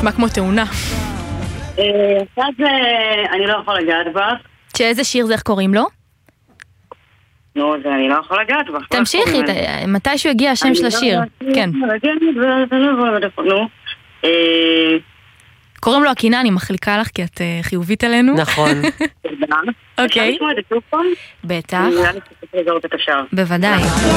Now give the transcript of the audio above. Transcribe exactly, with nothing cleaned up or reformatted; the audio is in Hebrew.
נשמע כמו תאונה. אז אני לא יכול לגעת בך. שאיזה שיר זה, איך קוראים לו? נו, זה אני לא יכול לגעת בך. תמשיכי, מתישהו הגיע השם של השיר. כן. קוראים לו הקינה, אני מחליקה לך כי את חיובית עלינו. נכון. אוקיי. בטח. בוודאי.